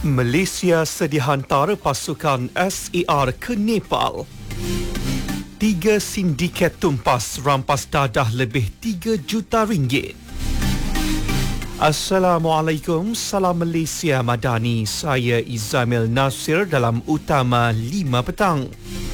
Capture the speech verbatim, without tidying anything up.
Malaysia sedia hantar pasukan S A R ke Nepal. Tiga sindiket tumpas rampas dadah lebih tiga juta ringgit. Assalamualaikum, salam Malaysia Madani. Saya Izamil Nasir dalam Utama lima petang.